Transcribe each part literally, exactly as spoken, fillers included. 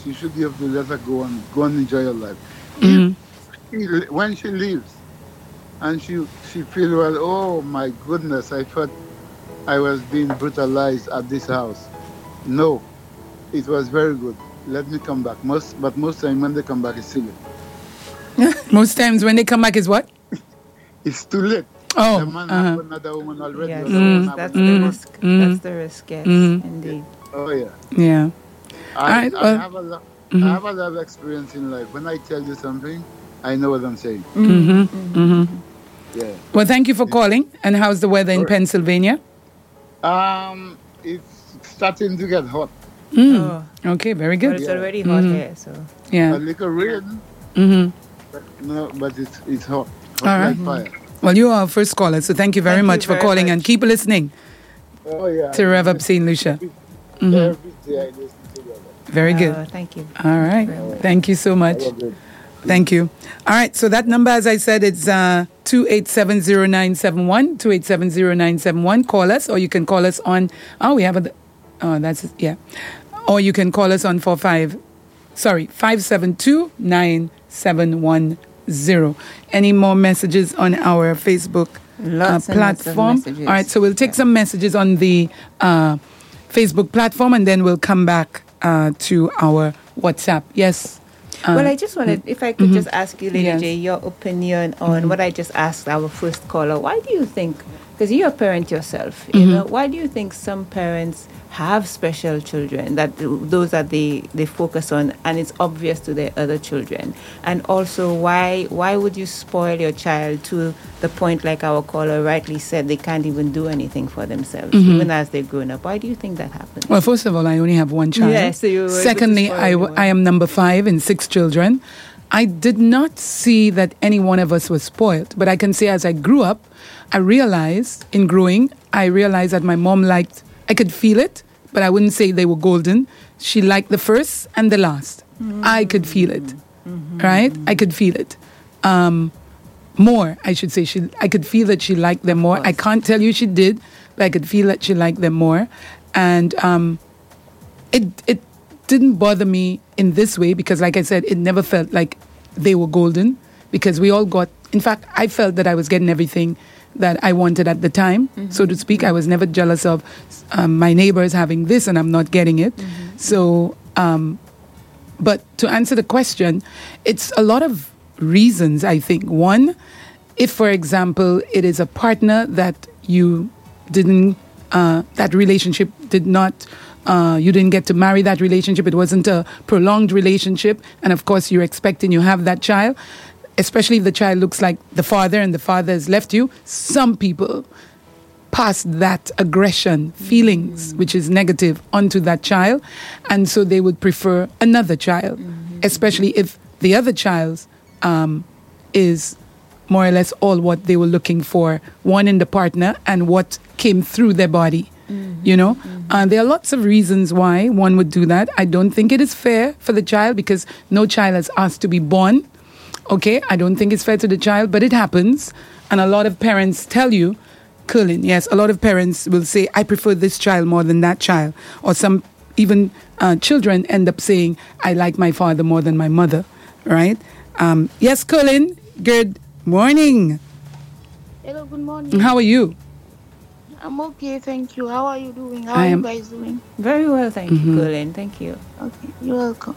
you should have to let her go and go and enjoy her life. Mm-hmm. If she, when she leaves and she she feel well, oh my goodness, I thought I was being brutalized at this house. No, it was very good. Let me come back. Most, but most time when they come back, it's too late. Most times when they come back is what? It's too late. Oh, The man uh-huh. have another woman already. Yes, or the woman Mm. have that's another the man. risk. Mm. That's the risk, yes, Mm. indeed. Oh yeah. Yeah. I, All right, I well- have a lot. Mhm. I have a lot of experience in life. When I tell you something, I know what I'm saying. Mm-hmm. Mm-hmm. Yeah. Well, thank you for calling. And how's the weather in Alright. Pennsylvania? Um, it's starting to get hot. Mm. Oh, Okay, very but good. it's Yeah. already hot Mhm. here, so. A Yeah. little rain, Mm-hmm. but no, but it's it's hot. Hot All like right. fire. Well, you are our first caller, so thank you very Thank you much for very calling and much. keep listening Oh yeah. to Rev Up Saint Lucia. Mhm. Every day I listen to that. Very Uh, good. thank you. All right. very much. Thank you so much. Have a good- Thank you. All right. So that number, as I said, it's uh, two eight seven zero nine seven one, two eight seven zero nine seven one. Call us, or you can call us on, oh, we have a, oh, that's, yeah. Or you can call us on four five, sorry, five seven two nine seven one zero. Any more messages on our Facebook uh, Lots and lots of platform? messages. All right. So we'll take Yeah. some messages on the uh, Facebook platform, and then we'll come back uh, to our WhatsApp. Yes. Uh, Well, I just wanted, if I could Mhm. just ask you, Lady Yes. J, your opinion on what I just asked our first caller. Why do you think, because you're a parent yourself, you Mhm. know, why do you think some parents have special children, that those that they, they focus on, and it's obvious to their other children? And also, why why would you spoil your child to the point, like our caller rightly said, they can't even do anything for themselves, Mhm. even as they're grown up? Why do you think that happens? Well, first of all, I only have one child. Yeah, so you were able to Secondly, spoil I, w- everyone. I am number five in six children. I did not see that any one of us was spoiled, but I can say as I grew up, I realized in growing, I realized that my mom liked, I could feel it, but I wouldn't say they were golden. She liked the first and the last. I could feel it, right? I could feel it. Um, more, I should say. She, I could feel that she liked them more. I can't tell you she did, but I could feel that she liked them more. And um, it it didn't bother me in this way because, like I said, it never felt like they were golden because we all got, in fact, I felt that I was getting everything that I wanted at the time, so to speak. I was never jealous of um, my neighbors having this and I'm not getting it. So, um, but to answer the question, it's a lot of reasons, I think. One, if, for example, it is a partner that you didn't, uh, that relationship did not, uh, you didn't get to marry that relationship, it wasn't a prolonged relationship, and of course you're expecting you have that child, especially if the child looks like the father and the father has left you, some people pass that aggression, feelings, which is negative, onto that child, and so they would prefer another child, especially if the other child um, is more or less all what they were looking for, one in the partner and what came through their body. You know, uh, there are lots of reasons why one would do that. I don't think it is fair for the child because no child is asked to be born. Okay, I don't think it's fair to the child, but it happens. And a lot of parents tell you, Colin, yes, a lot of parents will say, I prefer this child more than that child. Or some, even uh, children end up saying, I like my father more than my mother, right? Um, yes, Colin, good morning. Hello, good morning. How are you? I'm okay, thank you. How are you doing? How I are am- you guys doing? Very well, thank Mhm. you, Colin. Thank you. Okay, you're welcome.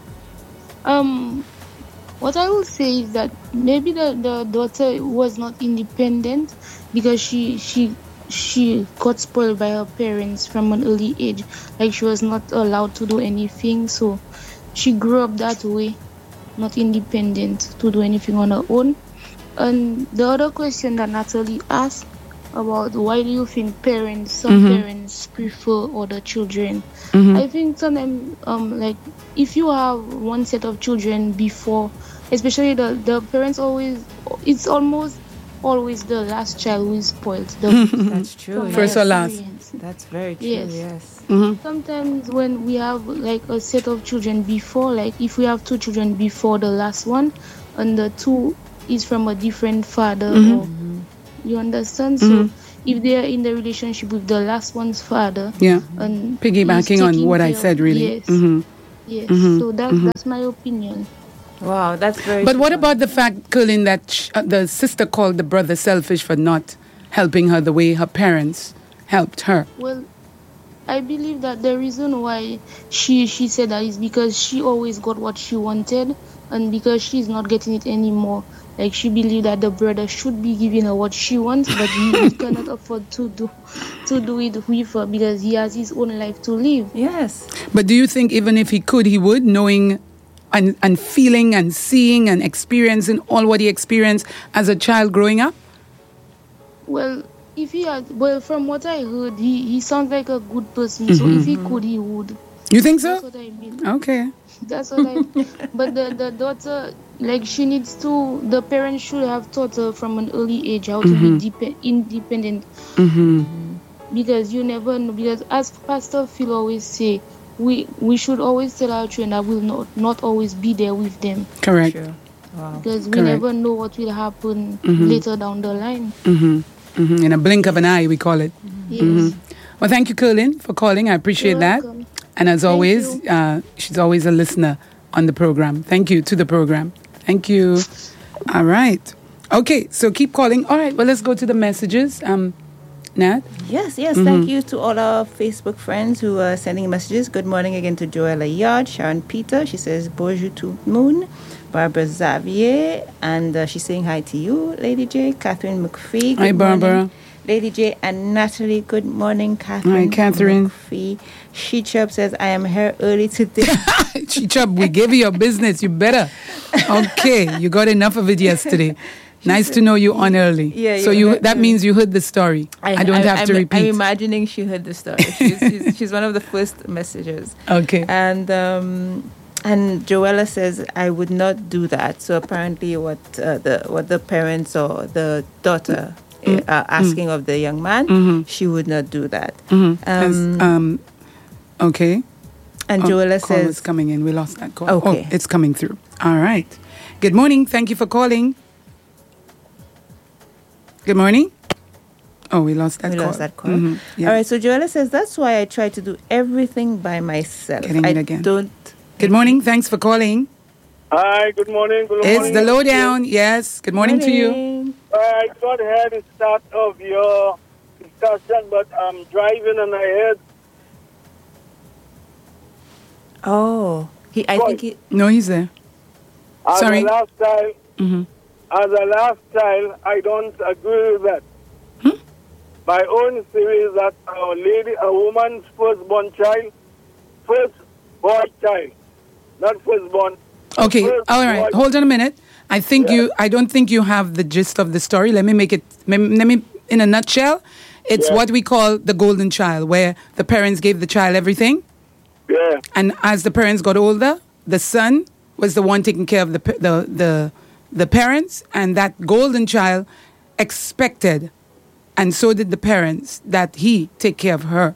Um, what I will say is that maybe the, the daughter was not independent because she she she got spoiled by her parents from an early age. Like she was not allowed to do anything, so she grew up that way, not independent to do anything on her own. And the other question that Natalie asked about why do you think parents, some Mhm. parents prefer other children? Mhm. I think sometimes, um, like if you have one set of children before, especially the the parents always, it's almost always the last child who is spoiled. The, That's true. from my First or last? experience. That's very true, Yes. yes. Mhm. Sometimes when we have like a set of children before, like if we have two children before the last one, and the two is from a different father, Mhm. or you understand? So Mhm. if they are in the relationship with the last one's father, Yeah. and Piggybacking he's on taking what I care- said, really. yes. Mhm. Yes. Mhm, So that mhm. that's my opinion. Wow, that's very. But what super. about the fact, Colin, that sh- uh, the sister called the brother selfish for not helping her the way her parents helped her? Well, I believe that the reason why she she said that is because she always got what she wanted, and because she's not getting it anymore. Like she believed that the brother should be giving her what she wants, but he, he cannot afford to do to do it with her because he has his own life to live. Yes. But do you think even if he could, he would, knowing and, and feeling and seeing and experiencing all what he experienced as a child growing up? Well, if he had, well, from what I heard, he he sounds like a good person. So if he could, he would. You think That's so? what I mean. Okay. That's what I. But the the daughter, like she needs to. The parents should have taught her from an early age how to be dep- independent. Because you never know. Because as Pastor Phil always say, we we should always tell our children that we'll not not always be there with them. Correct. True. Wow. Because we Correct. never know what will happen later down the line. hmm In a blink of an eye, we call it. Yes. Well, thank you, Colin, for calling. I appreciate You're that. welcome. And as Thank always, you. uh, she's always a listener on the program. Thank you to the program. Thank you. All right. Okay, so keep calling. All right, well, let's go to the messages. Um, Nat? Yes, yes. Thank you to all our Facebook friends who are sending messages. Good morning again to Joella Yard, Sharon Peter. She says, Bonjour tout le monde. Barbara Xavier. And uh, she's saying hi to you, Lady J. Catherine McPhee. Good Hi, Barbara. morning. Lady J and Natalie. Good morning, Catherine. Hi, Catherine. McPhee. She Chub says, I am here early today. Chichab, we gave you your business. You better. Okay, you got enough of it yesterday. Nice to know you on early. Yeah, So you you heard- that means you heard the story. I, don't have I'm, to I'm repeat. imagining she heard the story. She's, she's, she's one of the first messages. Okay. And um, and Joella says, I would not do that. So apparently, what uh, the what the parents or the daughter uh, are asking of the young man, she would not do that. Mhm. As, Um, um, okay. and Oh, Joella call was says, coming in. We lost that call. Okay. Oh, it's coming through. All right. Good morning. Thank you for calling. Good morning. Oh, we lost that we call. lost that call. Mhm. Yeah. All right. So Joella says, that's why I try to do everything by myself. Getting I it again. don't. Good morning. Thanks for calling. Hi, good morning. Good It's morning. the lowdown. Yes. Good morning, to you. Morning. I got heard the start of your discussion, but I'm driving and I heard. Oh, he. I think he. No, he's there. As Sorry. a last child, hmm as a last child, I don't agree with that. Hmm? My own theory is that a lady, a woman's firstborn child, first boy child, not firstborn. Okay. First All right. boy- Hold on a minute. I think Yeah. you. I don't think you have the gist of the story. Let me make it. Let me, let me in a nutshell. It's Yeah. what we call the golden child, where the parents gave the child everything. Yeah, And as the parents got older, the son was the one taking care of the pa- the the, the parents, and that golden child expected, and so did the parents, that he take care of her.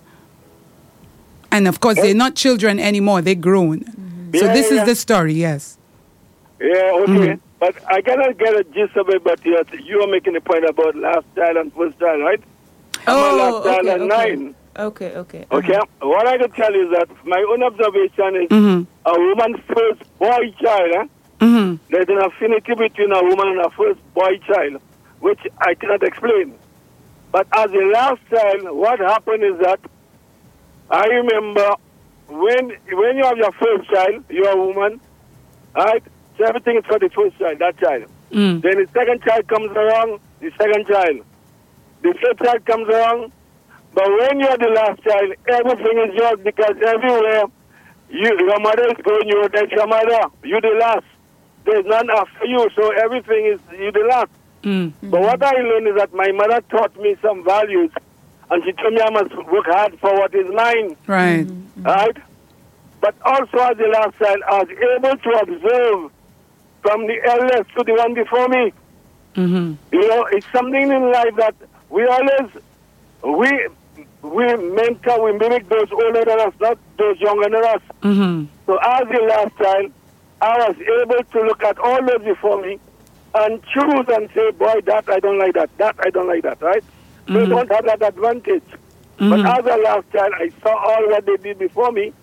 And of course, they're not children anymore; they're grown. So Yeah, this yeah. is the story. Yes. yeah, okay. Mm-hmm. But I cannot get a gist of it, but you you are making a point about last child and first child, right? I'm a Oh, last child okay, at okay. nine. Okay, okay. Okay, what I can tell you is that my own observation is Mhm. a woman's first boy child, eh? hmm There's an affinity between a woman and a first boy child, which I cannot explain. But as a last child, what happened is that I remember when when you have your first child, you're a woman, right? So everything is for the first child, that child. Mm. Then the second child comes around, the second child. The third child comes around. But when you're the last child, everything is yours because everywhere you, your mother is going, you're that's your mother. You're the last. There's none after you, so everything is you the last. Mm. But what I learned is that my mother taught me some values, and she told me I must work hard for what is mine, Right. right? But also as the last child, I was able to observe from the eldest to the one before me. hmm You know, it's something in life that we always, we we mentor, we mimic those older than us, not those younger than us. hmm So as the last child, I was able to look at all those before me and choose and say, boy, that I don't like that, that I don't like that, right? They don't have that advantage. But as a last child, I saw all what they did before me,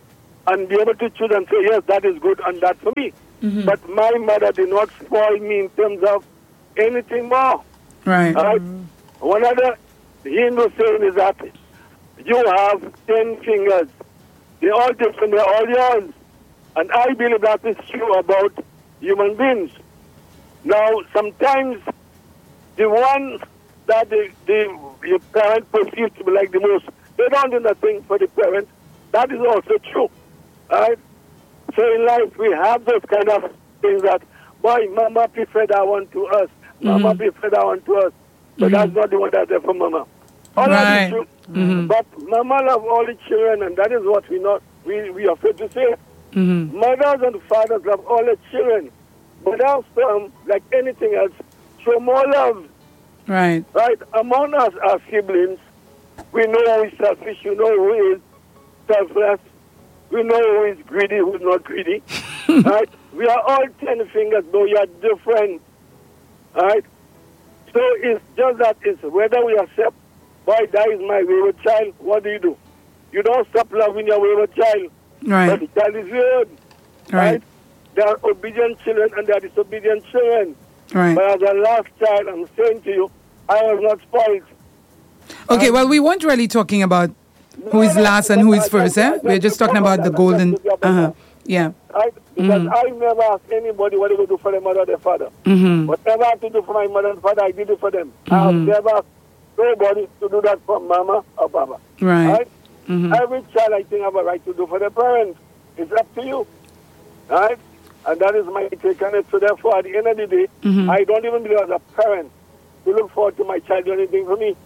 and be able to choose and say, yes, that is good and that's for me. Mm-hmm. But my mother did not spoil me in terms of anything more. Right. Right? One other Hindu saying is that you have ten fingers. They're all different, they're all yours. And I believe that is true about human beings. Now, sometimes the ones that the, the, your parent perceives to be like the most, they don't do nothing for the parent. That is also true. Right? So in life, we have those kind of things that, boy, Mama preferred that one to us. Mama Mm-hmm. preferred that one to us. But Mm-hmm. that's not the one that's there for Mama. All Right. that is true. Mm-hmm. But Mama loves all the children, and that is what we not we, we are afraid to say. Mm-hmm. Mothers and fathers love all the children. But also, um, like anything else, show more love. Right. Right? Among us, our siblings, we know who is selfish, we know who is selfless, we know who is greedy, who is not greedy. Right? We are all ten fingers, though we are different. Right? So it's just that it's whether we accept, boy, that is my wayward child, what do you do? You don't stop loving your wayward child. But Right. the child is weird. Right. There are obedient children and there are disobedient children. Right. But as a last child, I'm saying to you, I was not spoiled. Okay, well, we weren't really talking about who is last and who is first, eh? We're just talking about the golden. Uh-huh. Yeah. Right? Because Mhm. I never asked anybody what they would do for their mother or their father. Mm-hmm. Whatever I had to do for my mother and father, I did it for them. I have Mhm. never asked nobody to do that for mama or papa. Right. Right? Mm-hmm. Every child, I think, have a right to do for their parents. It's up to you. Right? And that is my take on it. So therefore, at the end of the day, Mhm. I don't even believe as a parent to look forward to my child doing anything for me.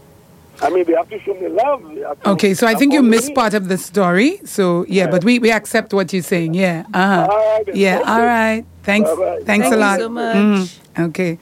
I mean, they have to show me love. They have to Okay, so I think you uphold missed me. part of the story. So, yeah, but we, we accept what you're saying. Yeah. Uh-huh. All right, then. Yeah, Okay. all right. Thanks. Bye-bye. Thanks Thank a you lot. so much. Mhm. Okay.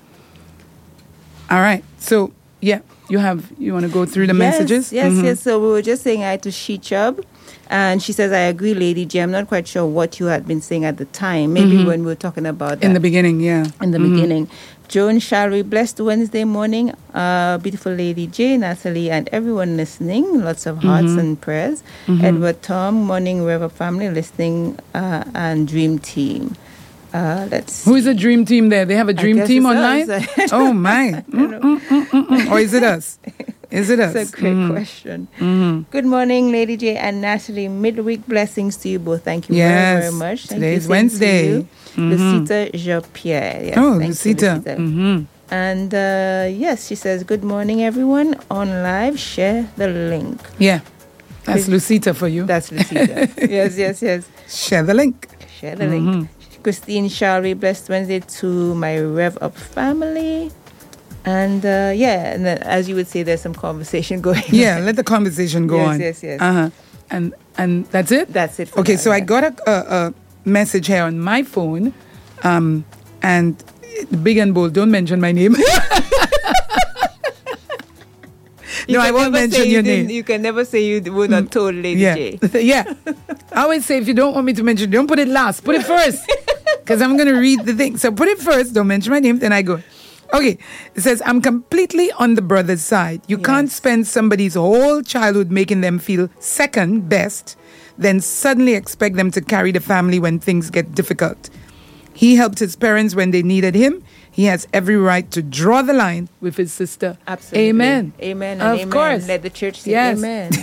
All right. So, yeah, you have, you want to go through the yes, messages? Yes, Mhm. yes. So we were just saying hi to Shechub. And she says, I agree, Lady J. I'm not quite sure what you had been saying at the time. Maybe Mhm. when we were talking about that. In the beginning, yeah. in the Mhm. beginning. Joan Shalry, blessed Wednesday morning. Uh, beautiful Lady J, Natalie, and everyone listening. Lots of hearts Mhm. and prayers. Mhm. Edward Tom, morning River family listening, uh, and Dream Team. Uh, let's Who is the dream team there? They have a dream guess team it's online? us. Oh, my. Mm, mm, mm, mm, mm. Or is it us? Is it us? That's a great Mhm. question. Mhm. Good morning, Lady J and Natalie. Midweek blessings to you both. Thank you Yes. very, very much. Thank Today you. is Same to Wednesday. you. Mhm. Lucita Jean-Pierre. Yes, Oh, thank you, Lucita. Lucita. Mhm. And uh, yes, she says, good morning, everyone. On live, share the link. Yeah. That's Chris- Lucita for you. That's Lucita. yes, yes, yes. Share the link. Share the link. Mhm. Christine Shari, blessed Wednesday to my Rev Up family. And uh, yeah, and then, as you would say, there's some conversation going Yeah, on. let the conversation go Yes, on. yes, yes. Uh-huh. And and that's it? That's it. For Okay, now, so I yeah. got a, a, a message here on my phone, um, and big and bold, don't mention my name. You no, I can won't never say mention you your didn't- name. You can never say you were not told, Lady Yeah, J. yeah. I always say if you don't want me to mention, don't put it last, put it first, because I'm gonna read the thing. So put it first. Don't mention my name. Then I go. Okay. It says I'm completely on the brother's side. You can't Yes. spend somebody's whole childhood making them feel second best, then suddenly expect them to carry the family when things get difficult. He helped his parents when they needed him. He has every right to draw the line with his sister. Absolutely. Amen. Amen. And Of amen. course. Let the church say Yes. amen.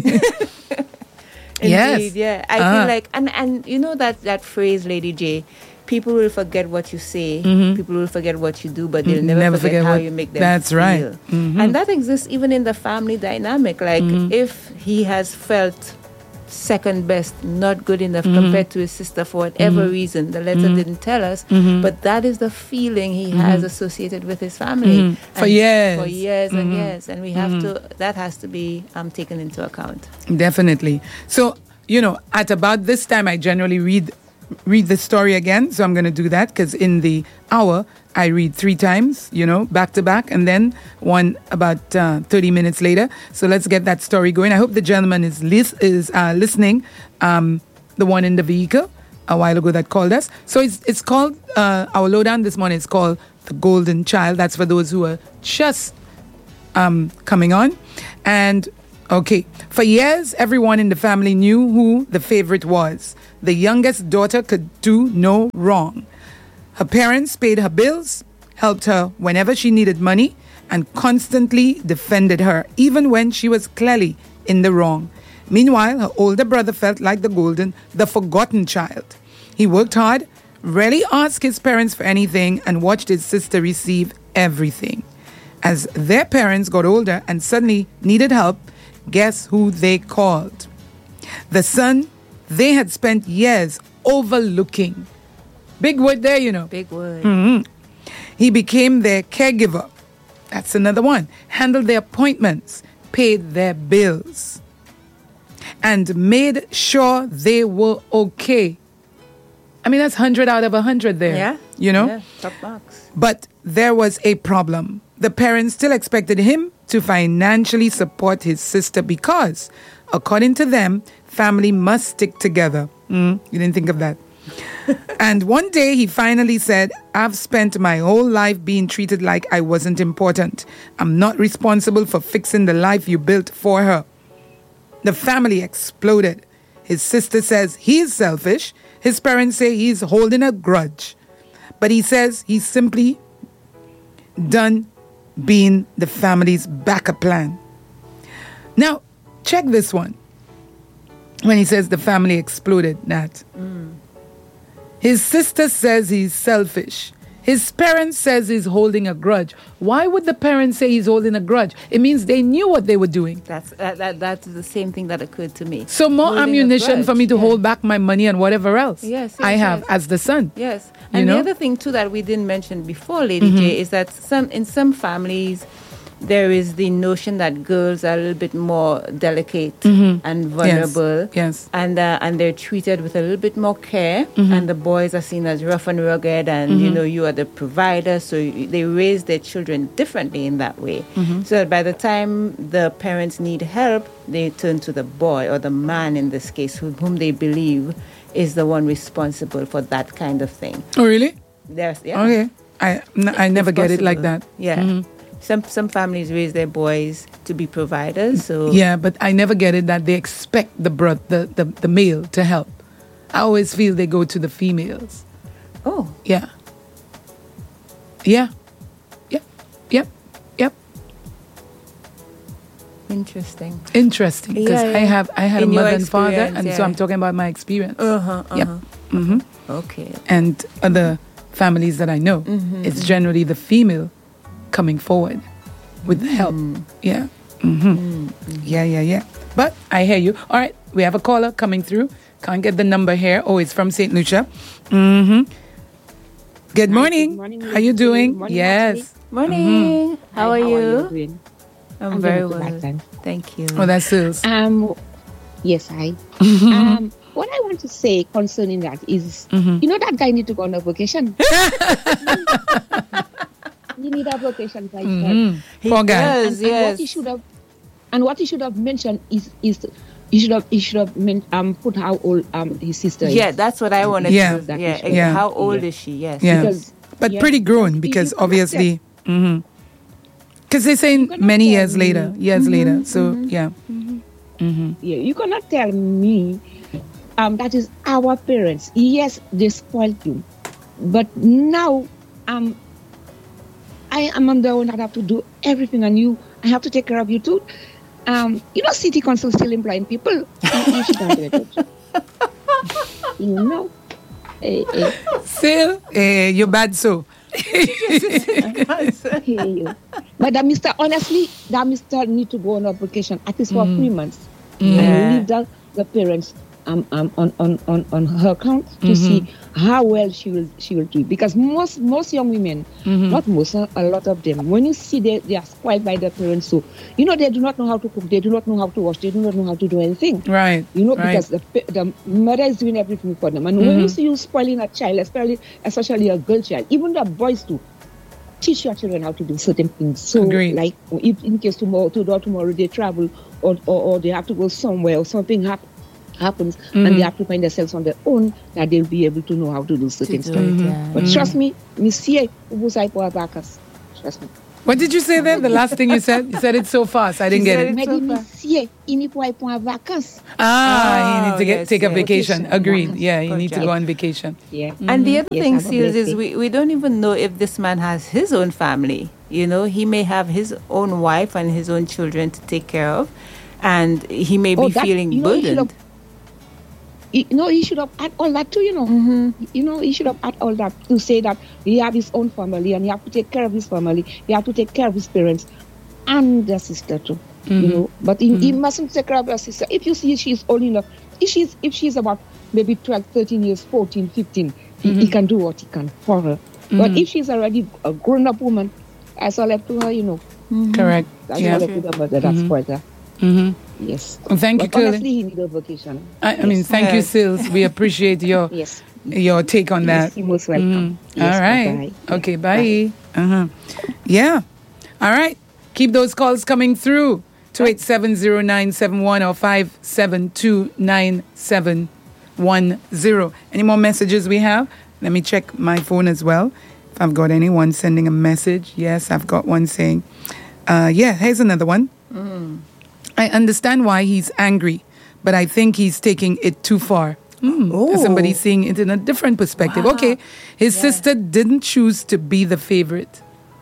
Yes. Indeed, yeah. I Ah. feel like, and, and you know that, that phrase, Lady J, people will forget what you say, Mhm. people will forget what you do, but they'll Mhm. never, Never forget, forget how what- you make them that's feel. right. Mhm. And that exists even in the family dynamic. Like, Mhm. if he has felt second best, not good enough Mhm. compared to his sister for whatever Mhm. reason, the letter Mhm. didn't tell us, Mhm. but that is the feeling he has Mhm. associated with his family. Mhm. For And years. For years and Mhm. years. And we have Mhm. to, that has to be um, taken into account. Definitely. So, you know, at about this time, I generally read read the story again. So I'm going to do that because in the hour, I read three times, you know, back to back, and then one about uh, thirty minutes later. So let's get that story going. I hope the gentleman is lis- is uh, listening, um, the one in the vehicle a while ago that called us. So it's, it's called, uh, our lowdown this morning is called The Golden Child. That's for those who are just um, coming on. And Okay. For years, everyone in the family knew who the favorite was. The youngest daughter could do no wrong. Her parents paid her bills, helped her whenever she needed money, and constantly defended her, even when she was clearly in the wrong. Meanwhile, her older brother felt like the golden, the forgotten child. He worked hard, rarely asked his parents for anything, and watched his sister receive everything. As their parents got older and suddenly needed help, guess who they called? The son they had spent years overlooking. Big word there, you know. Big word. Mm-hmm. He became their caregiver. That's another one. Handled their appointments, paid their bills, and made sure they were okay. I mean, that's one hundred out of one hundred there. Yeah. You know? Yeah, top marks. But there was a problem. The parents still expected him to financially support his sister because, according to them, family must stick together. Mm, you didn't think of that. And one day he finally said, I've spent my whole life being treated like I wasn't important. I'm not responsible for fixing the life you built for her. The family exploded. His sister says he's selfish. His parents say he's holding a grudge. But he says he's simply done being the family's backup plan. Now, check this one. When he says the family exploded, Nat. Mm. His sister says he's selfish. His parents says he's holding a grudge. Why would the parents say he's holding a grudge? It means they knew what they were doing. That's that, that that's the same thing that occurred to me. So more Holding a ammunition for grudge, me to yeah. hold back my money and whatever else Yes, yes, I have yes. as the son. Yes. You And know? the other thing too that we didn't mention before, Lady Mhm. J, is that some in some families there is the notion that girls are a little bit more delicate Mhm. and vulnerable. Yes. And uh, and they're treated with a little bit more care, Mhm. and the boys are seen as rough and rugged, and you Mhm. know you are the provider, so you, they raise their children differently in that way. Mhm. So that by the time the parents need help, they turn to the boy or the man in this case, who, whom they believe is the one responsible for that kind of thing. Oh, really? There's yeah. Okay. I, n- I never It's get it like possible. that. Yeah. Mhm. Some some families raise their boys to be providers. So Yeah, but I never get it that they expect the, bro- the, the, the male to help. I always feel they go to the females. Oh. Yeah. Yeah. Yep. Yep. Yep. Interesting. Interesting. Because Yeah, I yeah. have I had In a your mother and father, experience, and so yeah. I'm talking about my experience. Uh-huh, Yep. uh-huh. hmm Okay. And other families that I know, Mhm, it's mhm. generally the female coming forward with help. Yeah. hmm Yeah, yeah, yeah. But I hear you. All right, we have a caller coming through. Can't get the number here. Oh, it's from Saint Lucia. hmm Good morning. morning, How you Lucy. doing? Good morning, Yes. Morning. How are Hi, you? doing? I'm, I'm very doing good, well. thanks. Thank you. Oh, that's Sils. Um, yes, I. um, what I want to say concerning that is, Mhm. you know, that guy need to go on a vacation. You need a vacation, right? Mhm. He Poor guy. does, And, and yes. what he should have, and what he should have mentioned is, is he should have, he should have meant, um, put how old um his sister is. Yeah, that's what I wanted Yeah. to. That Yeah. is ex- Yeah. How old Yeah. is she? Yes. Yeah. Because- But yeah, pretty grown you- because you cannot obviously. tell- Because they're saying cannot many tell years me. later. Years later. So, mhm. yeah. hmm Yeah, you cannot tell me um, that is our parents. Yes, they spoiled you, but now um, I am on the one that have to do everything, and you, I have to take care of you too. Um, you know, city council still employing people. You, you should not do it. You know, eh, eh, Still, eh, you're bad so. hear you. But that Mister honestly, that Mister need to go on a vacation at least for three months. Yeah. And leave the, the parents um, um, on, on, on, on her account to Mhm. see how well she will she will do. Because most most young women, Mhm. not most, a a lot of them, when you see they, they are spoiled by their parents, so you know they do not know how to cook, they do not know how to wash, they do not know how to do anything. Right. You know, right. because the, pa- the mother is doing everything for them. And when you Mhm. see you spoiling a child, especially especially a girl child, even the boys too, teach your children how to do certain things. So, Agreed. like, if in case tomorrow, tomorrow, tomorrow they travel or, or, or they have to go somewhere or something hap- happens Mhm. and they have to find themselves on their own, that they'll be able to know how to do To certain do stuff. it, Mhm. yeah. But Mhm. trust me, me see ubusai po abakas. Trust me. What did you say then? The last thing you said? You said it so fast. I didn't She get said it. it- Mais d'initier, il n'y pourrait pas en vacances. Ah, you need to get, yes, take a yes. vacation. Vacation. Agreed. Yeah, you Good need to job. go on vacation. Yeah. And the other Yes, thing, have a Seals, blessed is day. we, we don't even know if this man has his own family. You know, he may have his own wife and his own children to take care of, and he may be Oh, that- feeling you know, he should burdened. have- He, no, he should have had all that too, you know. Mm-hmm. You know, he should have had all that to say that he had his own family and he have to take care of his family. He have to take care of his parents and their sister too. You know, but he, he mustn't take care of her sister. If you see she's old enough, if she's if she's about maybe twelve, thirteen years, fourteen, fifteen, he, he can do what he can for her. But if she's already a grown-up woman, that's all left to her, you know. Correct. That's Yeah. all left to the mother. That's spoiled her. Mm-hmm. Yes. Well, thank you, But honestly, Curly. he need a vacation. I, I mean, Yes. thank you, Yes. Sils. We appreciate your Yes. your take on that. Yes, you're most welcome. Mhm. Yes, All right. bye-bye. Okay, bye. Uh-huh. Yeah. All right. Keep those calls coming through. two eight seven zero nine seven one or five seven two nine seven one zero. Any more messages we have? Let me check my phone as well. If I've got anyone sending a message. Yes, I've got one saying, uh, yeah, here's another one. I understand why he's angry, but I think he's taking it too far. Mm, Oh. somebody's seeing it in a different perspective. Wow. Okay, his Yeah. sister didn't choose to be the favorite.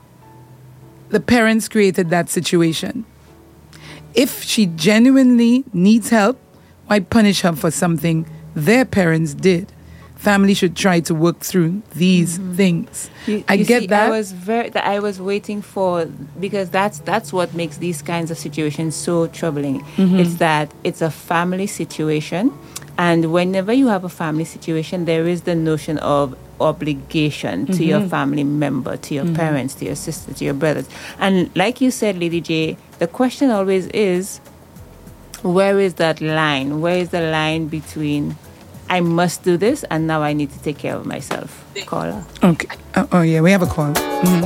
The parents created that situation. If she genuinely needs help, why punish her for something their parents did? Family should try to work through these things. You- I you get see, that. I was very that I was waiting for, because that's that's what makes these kinds of situations so troubling. Mm-hmm. It's that it's a family situation, and whenever you have a family situation, there is the notion of obligation to Mm-hmm. your family member, to your parents, to your sister, to your brothers. And like you said, Lady J, the question always is, where is that line? Where is the line between I must do this and now I need to take care of myself? Caller. Okay. Oh, oh, yeah, we have a call. Mhm.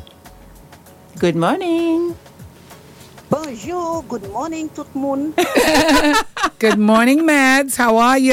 Good morning. Bonjour, good morning, tout le monde. Good morning, Mads. How are you?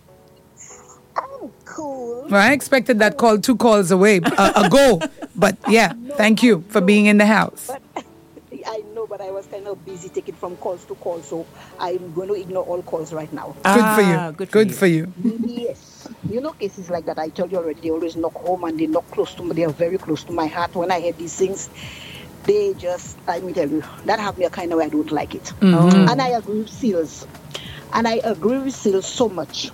I'm cool. Well, I expected that call two calls away uh, ago, but yeah, thank you for being in the house. But I know, but I was kind of busy taking from calls to calls, so I'm going to ignore all calls right now. Good for Ah, you. good Good, for for you. Yes. You know, cases like that, I told you already, they always knock home and they knock close to me. They are very close to my heart. When I hear these things, they just, let me tell you, that have me a kind of way I don't like it. Mhm. And I agree with Seals. And I agree with Seals so much.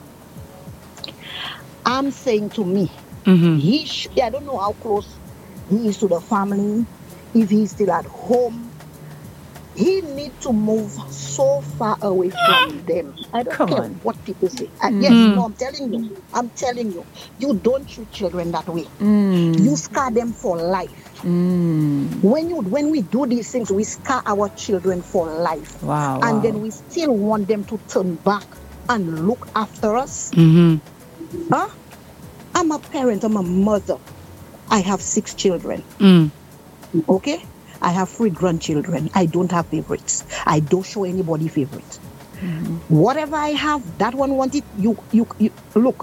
I'm saying to me, Mhm. he sh- I don't know how close he is to the family, if he's still at home. He needs to move so far away from them. I don't Come care on. what people say. I, yes, no, I'm telling you. I'm telling you. You don't treat children that way. Mm. You scar them for life. Mm. When you when we do these things, we scar our children for life. Wow. And wow. then we still want them to turn back and look after us. Mhm. Huh? I'm a parent, I'm a mother. I have six children. Mm. Okay? I have three grandchildren. I don't have favorites. I don't show anybody favorites. Whatever I have, that one wanted, you, you, you look.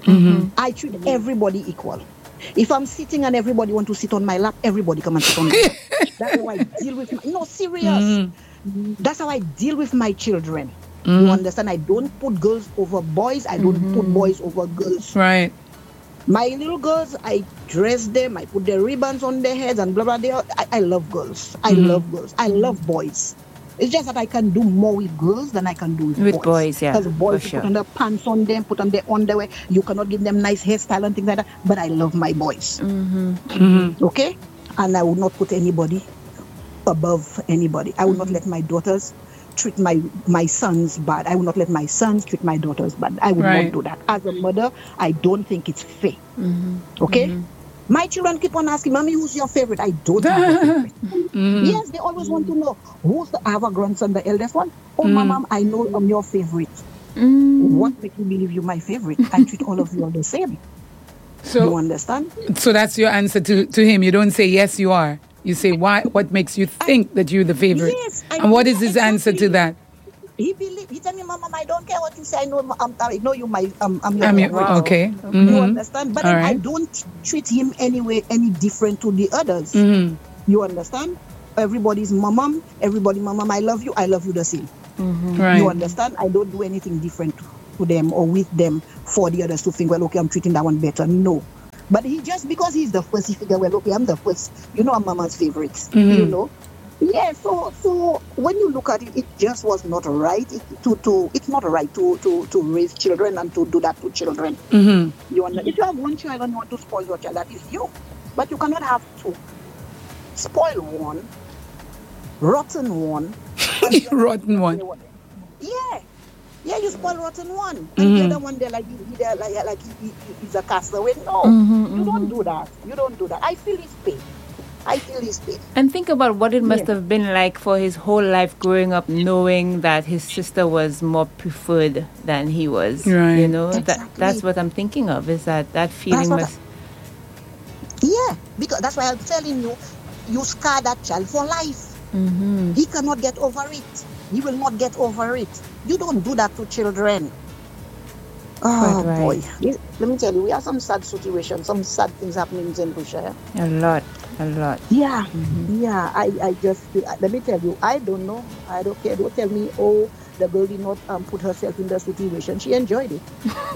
I treat everybody equal. If I'm sitting and everybody want to sit on my lap, everybody come and sit on my lap. That's how I deal with my, no, serious. That's how I deal with my children. You understand? I don't put girls over boys. I don't put boys over girls. Right. My little girls, I dress them, I put their ribbons on their heads and blah, blah, blah. I, I love girls. I love girls. I love boys. It's just that I can do more with girls than I can do with, With boys. boys, yeah, Because boys, for you sure. put on their pants on them, put on their underwear. You cannot give them nice hairstyle and things like that. But I love my boys. Mhm. Okay? And I will not put anybody above anybody. I will not let my daughters treat my my sons bad. I will not let my sons treat my daughters bad. I will Right. not do that. As a mother, I don't think it's fair. Okay? My children keep on asking, Mommy, who's your favorite? I don't have a favorite. Yes, they always want to know, who's the, I have a grandson, the eldest one? Oh, my mom, I know I'm your favorite. What makes you believe you're my favorite? I treat all of you all the same. You So, understand? so that's your answer to, to him. You don't say yes, you are. You say why? What makes you think that you're the favorite? Yes, I and what know is his answer to exactly. that? He believe. He tell me, Mama, I don't care what you say. I know. I'm, I know you. My. Um, I'm your I mean, favorite. okay. You Mhm. understand? But All then I right. don't treat him anyway any different to the others. Mhm. You understand? Everybody's mom, everybody mom, I love you, I love you the same. Right. You understand? I don't do anything different to them or with them for the others to think, well, okay, I'm treating that one better. No. But he just because he's the first, he figure, well, okay, I'm the first. You know, I'm mama's favorites. You know? Yeah, so so when you look at it, it just was not right it, to to it's not right to, to to raise children and to do that to children. Mm-hmm. You understand? If you have one child and you want to spoil your child, that is you. But you cannot have two. Spoil one, rotten one, and the other Rotten one. Yeah. Yeah, you spoil rotten one. And Mhm. the other one, they're like, he, they're like, like he, he, he's a castaway. No, Mhm, you don't do that. You don't do that. I feel his pain. I feel his pain. And think about what it must Yeah. have been like for his whole life growing up, knowing that his sister was more preferred than he was. Right. You know, that Exactly. that's what I'm thinking of. Is that that feeling what must. Yeah, because that's why I'm telling you, you scar that child for life. Mm-hmm. He cannot get over it. He will not get over it. You don't do that to children. Oh, Quite right. boy. This- Let me tell you, we have some sad situations, some sad things happening in Saint Lucia. A lot, a lot. Yeah, yeah. I, I just feel, let me tell you, I don't know. I don't care. Don't tell me, oh, the girl did not um, put herself in the situation. She enjoyed it.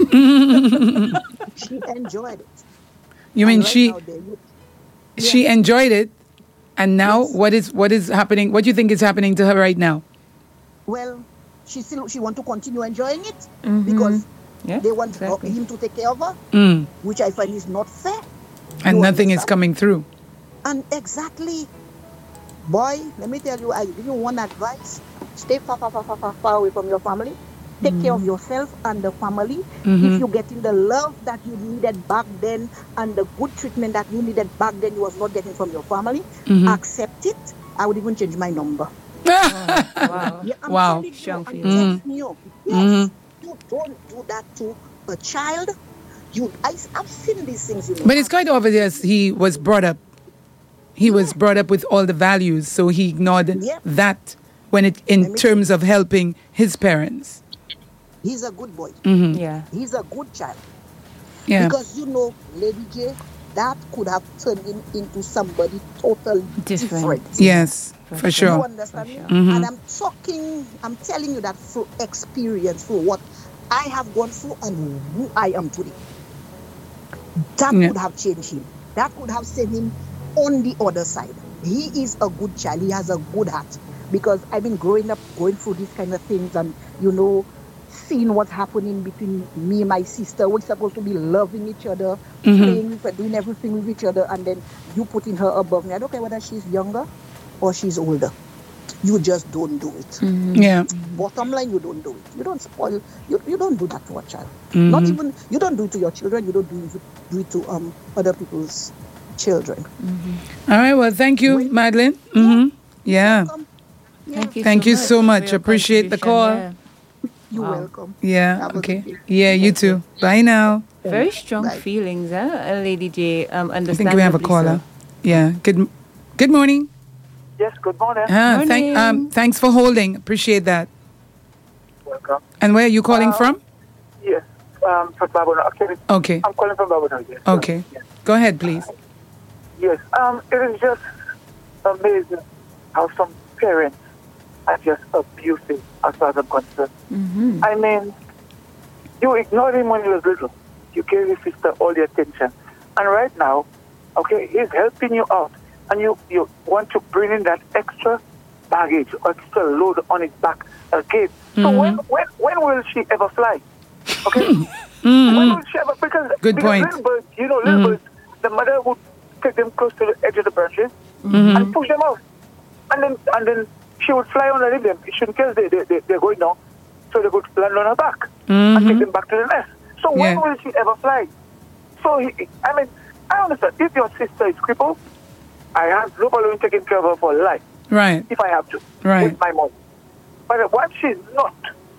She enjoyed it. You mean And right she now, there you- she enjoyed it, and now Yes. what is what is happening? What do you think is happening to her right now? Well, she still she want to continue enjoying it Mhm. because Yeah, they want her- exactly. him to take care of her, Mm. which I find is not fair. And You nothing is understand? coming through. And exactly, boy, let me tell you, I give you one advice: stay far, far, far, far, far, far away from your family. Take care of yourself and the family. Mhm. If you're getting the love that you needed back then and the good treatment that you needed back then, you was not getting from your family, Mhm. accept it. I would even change my number. Wow. Yeah, I'm Wow. telling you, Strong I'm feelings. telling you. Yes, you don't do that to a child. You, I, I've seen these things. You know. But it's quite obvious he was brought up. He was brought up with all the values, so he ignored Yeah. that when it in Let me terms of helping his parents. He's a good boy. Mhm. Yeah. He's a good child. Yeah. Because you know, Lady J, that could have turned him into somebody totally Different. different. Yes, For for You sure. understand me? Mhm. And I'm talking, I'm telling you that through experience, through what I have gone through and who I am today. That Yeah. could have changed him. That could have sent him on the other side. He is a good child. He has a good heart. Because I've been growing up, going through these kind of things and, you know, seeing what's happening between me and my sister. We're supposed to be loving each other, Mhm. playing with her, doing everything with each other, and then you putting her above me. I don't care whether she's younger or she's older. You just don't do it. Yeah. Bottom line, you don't do it. You don't spoil. You, you don't do that to a child. Mhm. Not even you don't do it to your children. You don't do it, do it to um other people's children. All right. Well, thank you, Wait. Madeline. hmm Yeah. Welcome. Yeah, Thank you. Thank so you much so for much. your Appreciate the contribution, call. yeah. you're Wow. welcome. Yeah. Have a Okay. good day. Yeah. You too. Bye now. Very strong Bye. feelings, huh? Uh, Lady J. Um, I think we have a understandably caller. so. Yeah. Good. Good morning. Yes, good morning. Ah, thank, um, Morning. thanks for holding. Appreciate that. Welcome. And where are you calling Uh, from? Yes, um, from Babylon. Okay, Okay. I'm calling from Babylon. Yes. Okay. Yes. Go ahead, please. Yes, um, it is just amazing how some parents are just abusive as far as I'm concerned. Mm-hmm. I mean, you ignored him when he was little. You gave his sister all the attention. And right now, okay, he's helping you out. And you, you want to bring in that extra baggage, extra load on his back again. So when, when when will she ever fly? Okay? When will she ever? Because, Good because point. little birds, you know, little birds, the mother would take them close to the edge of the branches and push them out. And then and then she would fly underneath them. She in case they, they, they, they're going down, so they would land on her back and take them back to the nest. So when Yeah. will she ever fly? So, he, I mean, I understand. If your sister is crippled, I have no problem taking care of her for life, Right. if I have to, Right. with my mom. But once she's not,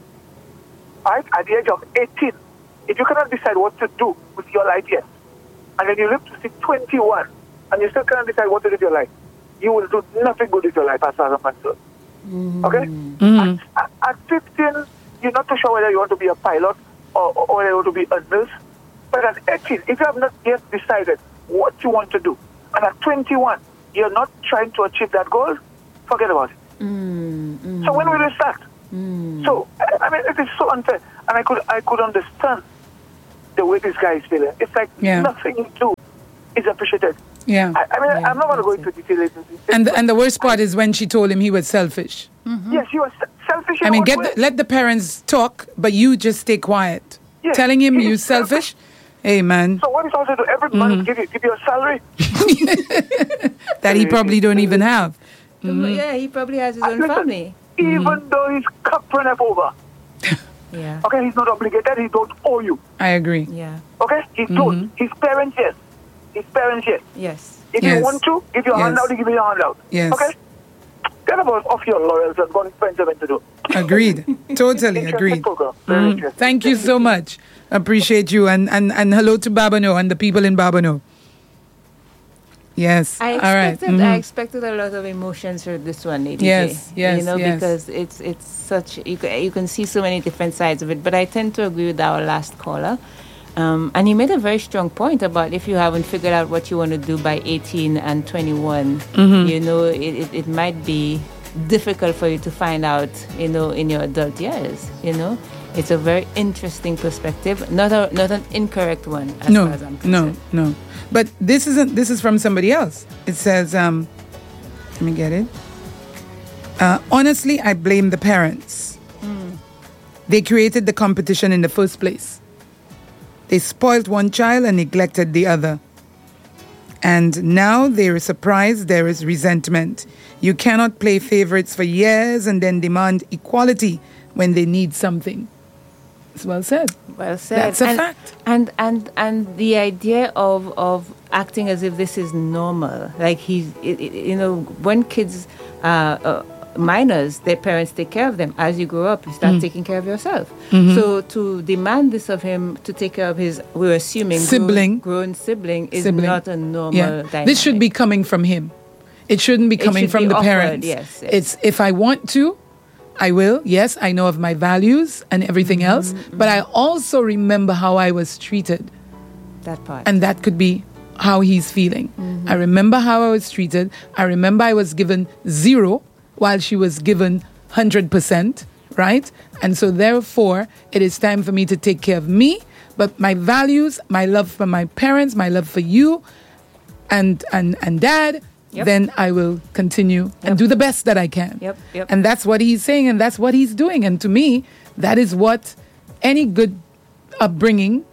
right, at the age of eighteen, if you cannot decide what to do with your life yet, and then you live to see twenty-one, and you still cannot decide what to do with your life, you will do nothing good with your life as far as I'm concerned. Okay? Mhm. At, at fifteen, you're not too sure whether you want to be a pilot or, or whether you want to be a nurse. But at eighteen, if you have not yet decided what you want to do, and at twenty-one, you're not trying to achieve that goal, forget about it. Mm, mm, So when will you start? mm. So, I I mean, it is so unfair. And I could I could understand the way this guy is feeling. It's like Yeah. nothing you do is appreciated. Yeah. I, I mean, Yeah, I'm not going to go that's into details. And the, and the worst part is when she told him he was selfish. Yes, you are se- selfish. in I mean, what get way? the, let the parents talk, but you just stay quiet. Yes, Telling him he you is selfish? Hey, man. So what is also to every month give you give you a salary? That he probably don't even have. Yeah, he probably has his own Listen, family. Even though he's covering up over, Yeah. okay, he's not obligated. He don't owe you. I agree. Yeah. Okay, he don't. His parents yes. His parents yes. Yes. If Yes. you want to, give your Yes. handout, you give your handout. Yes. Okay. Get about off your laurels and go and find something to do. Agreed. Totally Interesting agreed. program. Very Mm. interesting. Thank you so much. Appreciate you. And, and, and hello to Babano and the people in Babano. Yes. I All right. expected Mhm. I expected a lot of emotions for this one, Lady Yes, J. yes, You know, yes. because it's it's such you can, you can see so many different sides of it. But I tend to agree with our last caller. Um, and he made a very strong point about if you haven't figured out what you want to do by eighteen and twenty-one, Mm-hmm. you know, it, it, it might be difficult for you to find out, you know, in your adult years, you know. It's a very interesting perspective, not a not an incorrect one as No, far as I'm no, concerned. no. But this isn't. This is from somebody else. It says, um, let me get it. Uh, honestly, I blame the parents. They created the competition in the first place. They spoiled one child and neglected the other. And now they are surprised there is resentment. You cannot play favorites for years and then demand equality when they need something. It's well said. Well said. That's a and, fact. And and and the idea of of acting as if this is normal, like he's, it, it, you know, when kids, uh, uh, minors, their parents take care of them. As you grow up, you Mm. start taking care of yourself. Mm-hmm. So to demand this of him to take care of his, we're assuming Sibling. grown, grown sibling is Sibling. not a normal. Yeah. Dynamic. This should be coming from him. It shouldn't be It coming should from be the offered, parents. yes, yes. It's if I want to, I will. Yes, I know of my values and everything Mm-hmm, else, but I also remember how I was treated. that part. And that could be how he's feeling. Mm-hmm. I remember how I was treated. I remember I was given zero while she was given one hundred percent, right? And so therefore, it is time for me to take care of me, but my values, my love for my parents, my love for you and and and dad, Yep. then I will continue and Yep. do the best that I can. Yep, yep. And that's what he's saying and that's what he's doing. And to me, that is what any good upbringing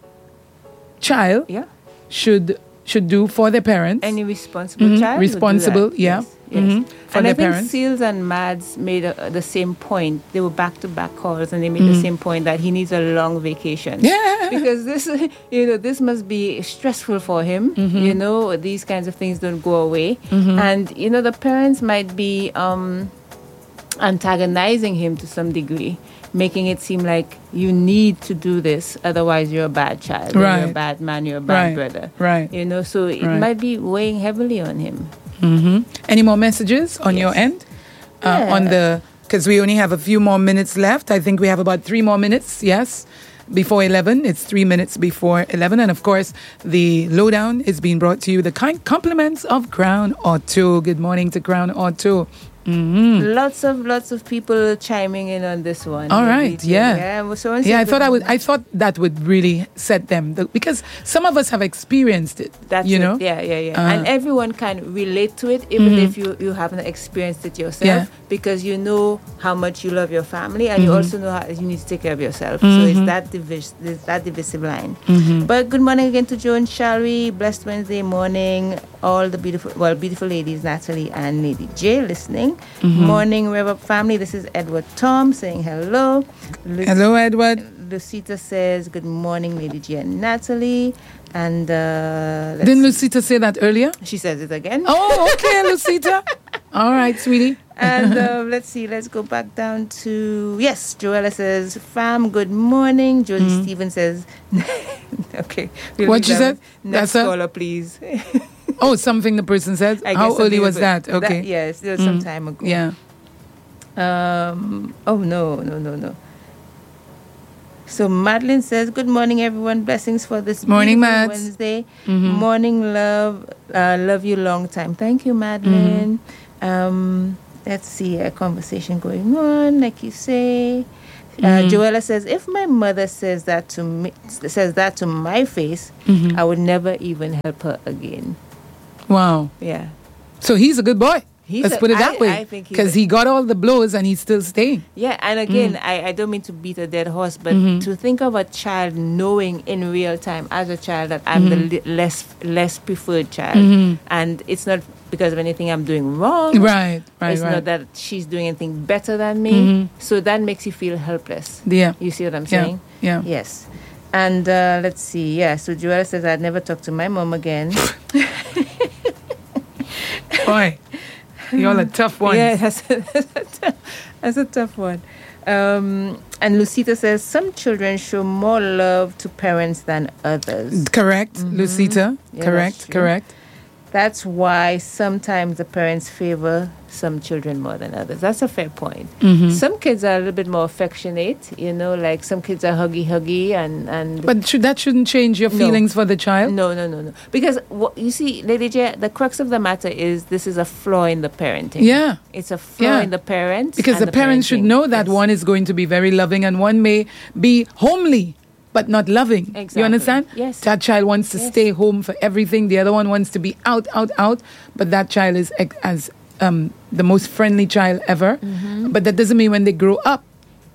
child yeah. should should do for their parents. Any responsible Mhm, child would do responsible, that. yeah. Yes, yes. Mhm, for And I their think parents. Seals and Mads made uh the same point. They were back-to-back calls, and they made the same point that he needs a long vacation. Mm-hmm. Yeah. because this, you know, this must be stressful for him. Mm-hmm. You know, these kinds of things don't go away, and you know, the parents might be um, antagonizing him to some degree, making it seem like you need to do this, otherwise you're a bad child, or you're a Right. bad man, you're a bad Right. brother. Right. You know, so it Right. might be weighing heavily on him. hmm Any more messages on your Yes. end? Uh, on Yeah. the because we only have a few more minutes left. I think we have about three more minutes. Yes, before eleven. It's three minutes before eleven, and of course, the lowdown is being brought to you. The kind compliments of Crown Auto. Good morning to Crown Auto. Mm-hmm. Lots of lots of people chiming in on this one. All Yeah, right, we- yeah. yeah. well, someone Yeah, I said thought I good- would. I thought that would really set them the, because some of us have experienced it. That's you it. know. Yeah, yeah, yeah. Uh, and everyone can relate to it, even if you, you haven't experienced it yourself, Yeah. because you know how much you love your family, and you also know how you need to take care of yourself. So Mm-hmm. it's that divis- it's that divisive line. But good morning again to Joan, shall we? Blessed Wednesday morning, all the beautiful, well, beautiful ladies, Natalie and Lady J, listening. Mm-hmm. Morning, Rev Up family. This is Edward Tom saying hello. Lu- Hello, Edward. Lucita says good morning, Lady J and Natalie. And uh, let's Didn't Lucita say that earlier? she says it again. Oh, okay, Lucita. All right, sweetie. And uh, let's see, let's go back down to, yes, Joella says, fam, good morning. Josie Stevens says, okay. we'll What leave she that said? one. That's Next her? caller, please. Oh, something the person said. I How guess early something was about- that? Okay. yes, it was some time ago. Yeah. Um. Oh, no, no, no, no. So Madeline says, good morning, everyone. Blessings for this Morning, beautiful Mads. Wednesday. Mhm. Morning, love. Uh, love you long time. Thank you, Madeline. Um, let's see, a conversation going on, like you say. Uh, Mhm. Joella says, if my mother says that to me, says that to my face, Mhm. I would never even help her again. Wow. Yeah. So he's a good boy. He's Let's a- put it I- that way. I think he's Because a- he got all the blows and he's still staying. Yeah, and again, Mm. I, I don't mean to beat a dead horse, but Mhm. to think of a child knowing in real time as a child that I'm Mhm. the li- less less preferred child, Mhm. and it's not because of anything I'm doing wrong. Right, right, It's right. not that she's doing anything better than me. Mhm. So that makes you feel helpless. Yeah. You see what I'm Yeah, saying? yeah. Yes. And uh, let's see. Yeah. So Joella says I'd never talk to my mom again. Boy, y'all are tough ones. Yeah, that's a, that's a, tough, that's a tough one. Um, and Lucita says some children show more love to parents than others. Correct, Mhm. Lucita. Yeah, correct, that's true. correct. That's why sometimes the parents favor some children more than others. That's a fair point. Mhm. Some kids are a little bit more affectionate, you know, like some kids are huggy huggy and and. But should, that shouldn't change your No. feelings for the child? No, no, no, no. Because what you see, Lady J, the crux of the matter is this is a flaw in the parenting. Yeah. It's a flaw Yeah. in the parents. Because and the parents should parenting. know that Yes. one is going to be very loving and one may be homely but not loving. Exactly. You understand? Yes. That child wants to Yes. stay home for everything. The other one wants to be out, out, out. But that child is ex- as um, the most friendly child ever. Mm-hmm. But that doesn't mean when they grow up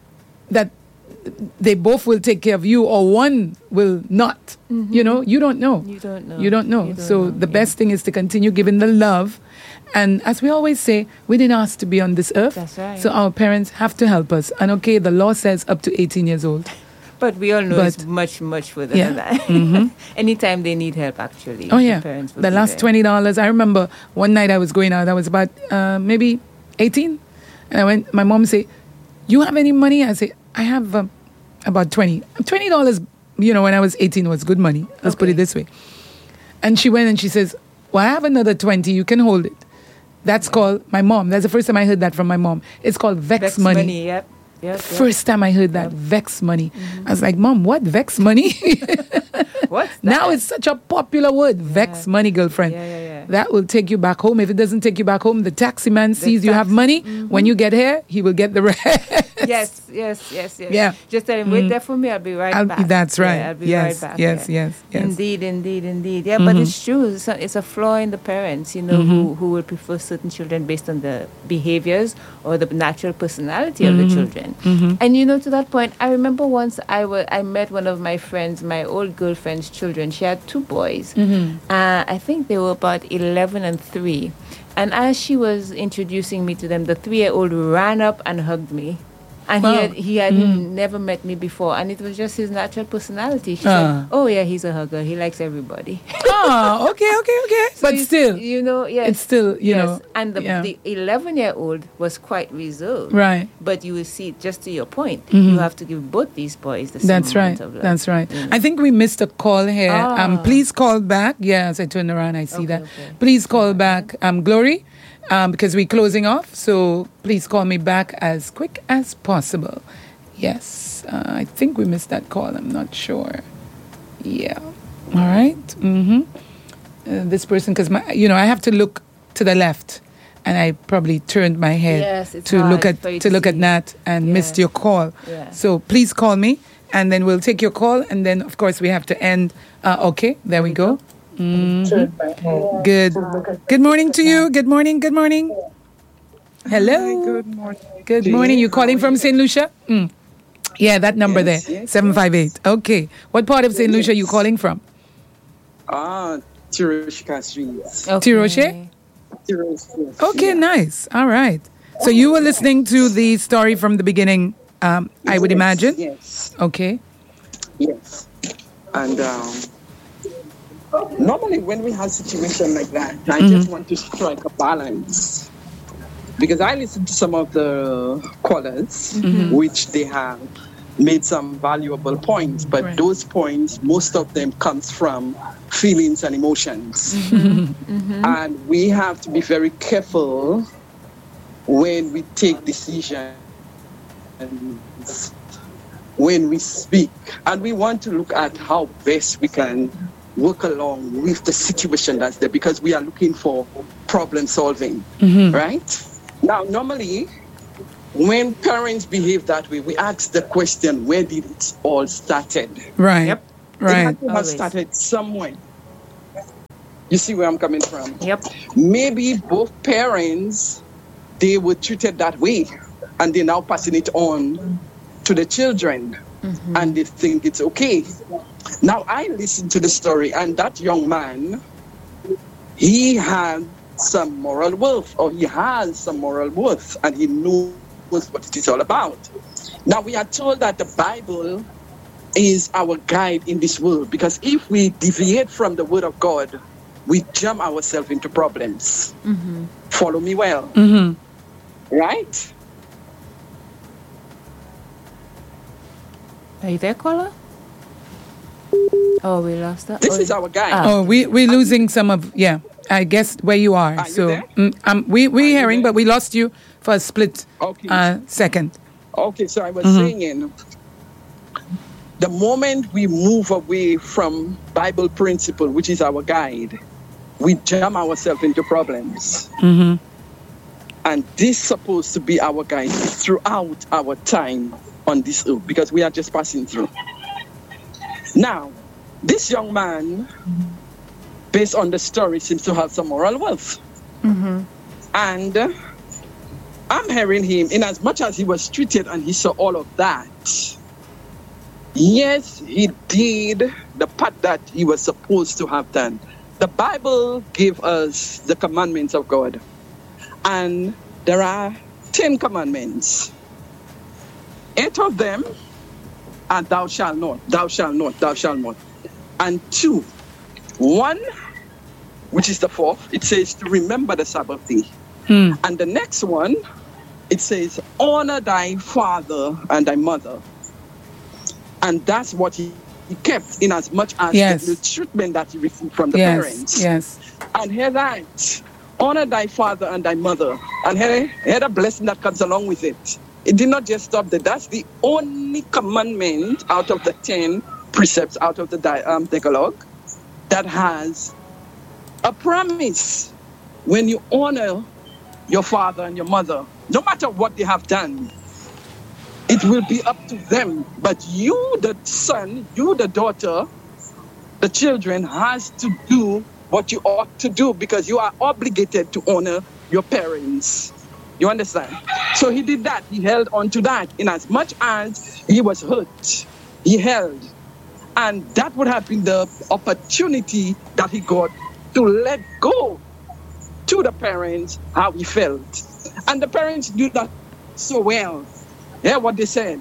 that they both will take care of you or one will not. You know, you don't know. You don't know. You don't know. You don't so know, the yeah. best thing is to continue giving the love. And as we always say, we didn't ask to be on this earth. That's right. So our parents have to help us. And okay, the law says up to eighteen years old. But we all know But- it's much, much further Yeah. than that. Mhm. Anytime they need help, actually. Oh the yeah, parents will the be last there. twenty dollars. I remember one night I was going out. I was about uh, maybe eighteen, and I went. My mom said, "You have any money?" I say, "I have um, about twenty. Twenty dollars. You know, when I was eighteen, was good money. Let's put Okay. it this way." And she went and she says, "Well, I have another twenty. You can hold it." That's called my mom. That's the first time I heard that from my mom. It's called vex, Vex money. money. Yep. Yep, yep. First time I heard that, vex money. I was like, Mom, what vex money? What's that? Now it's such a popular word, vex money, girlfriend. Yeah, yeah, yeah. That will take you back home. If it doesn't take you back home, the taxi man sees you tax- have money. When you get here, he will get the rest. Yes, yes, yes, yes. Yeah. Just tell him, wait Mhm. there for me. I'll be right I'll- back. that's Yeah, right. I'll be Yes, right back. yes, yeah. yes, yes. Indeed, indeed, indeed. Yeah, but Mhm. it's true. It's a, it's a flaw in the parents, you know, who, who will prefer certain children based on the behaviors or the natural personality of the children. Mhm. And you know, to that point, I remember once I wa- I met one of my friends, my old girlfriend's children. She had two boys. Mhm. Uh, I think they were about eleven and three. And as she was introducing me to them, the three-year-old ran up and hugged me. And Wow. he had, he had Mm. never met me before. And it was just his natural personality. She Ah. said, oh, yeah, he's a hugger. He likes everybody. Oh, okay, okay, okay. So but you- still, You know, yes. it's still, you yes. know, And the, yeah. the eleven-year-old was quite reserved. Right. But you will see, just to your point, Mhm. you have to give both these boys the same That's right. amount of love. That's right. you know. I think we missed a call here. Um, Ah. please call back. Yeah, as I turn around, I see Okay, that. okay. Please call back, um, Glory, um, because we're closing off. So please call me back as quick as possible. Yes, uh, I think we missed that call. I'm not sure. Yeah. All right. Mm-hmm. Uh, this person, because my, you know, I have to look to the left, and I probably turned my head Yes, it's to look hard at for you to to look at see. Nat and missed Yeah. your call. Yeah. So please call me, and then we'll take your call, and then of course we have to end. Uh, okay, there we go. Mhm. Good. Good morning to you. Good morning. Good morning. Hello. Good morning. Good morning. You calling from Saint Lucia? Mm. Yeah, that number Yes, there, yes, seven five eight. Okay. What part of Saint Lucia you calling from? Ah, Tiroshka Street. Okay. Tiroche? Tiroshka. Okay, nice. All right. So you were listening to the story from the beginning, um, I would Yes, imagine? Yes, Okay. yes. And um, normally when we have situation like that, I Mhm. just want to strike a balance. Because I listened to some of the callers, Mhm. which they have made some valuable points, but Right. those points, most of them comes from feelings and emotions. And we have to be very careful when we take decisions when we speak, and we want to look at how best we can work along with the situation that's there, because we are looking for problem solving, Mm-hmm. right? Now, normally, when parents behave that way, we ask the question, where did it all started? Right. Yep. It Right. had to have Always. started somewhere. You see where I'm coming from? Yep. Maybe both parents, they were treated that way, and they're now passing it on to the children, and they think it's okay. Now, I listened to the story, and that young man, he had some moral worth, or he has some moral worth, and he knows what it is all about. Now, we are told that the Bible is our guide in this world, because if we deviate from the Word of God, we jam ourselves into problems. Follow me well, Mm-hmm. right? Are you there, caller? Oh, we lost her. This oh, is our guide. Ah. Oh, we we're losing some of yeah. I guess where you are. Are you so there? mm, um, we we're Are you hearing, there? but we lost you for a split Okay. uh, second. Okay, so I was Mhm. saying, the moment we move away from Bible principle, which is our guide, we jam ourselves into problems. Mm-hmm. And this is supposed to be our guide throughout our time on this earth, because we are just passing through. Now, this young man, based on the story, seems to have some moral worth. And uh, I'm hearing him, in as much as he was treated and he saw all of that, yes, he did the part that he was supposed to have done. The Bible gave us the commandments of God. And there are ten commandments. Eight of them are thou shalt not, thou shalt not, thou shalt not. And two, one, which is the fourth, it says to remember the Sabbath day. Hmm. And the next one, it says, honor thy father and thy mother. And that's what he, he kept, in as much as Yes. the, the treatment that he received from the Yes. parents. Yes. And hear that, honor thy father and thy mother. And hear, hear the blessing that comes along with it. It did not just stop there. That's the only commandment out of the ten precepts, out of the di- um, Decalogue, that has a promise. When you honor your father and your mother, no matter what they have done, it will be up to them. But you, the son, you, the daughter, the children, has to do what you ought to do, because you are obligated to honor your parents. You understand? So he did that. He held on to that. In as much as he was hurt, he held. And that would have been the opportunity that he got to let go to the parents how he felt. And the parents knew that so well. Hear what they said.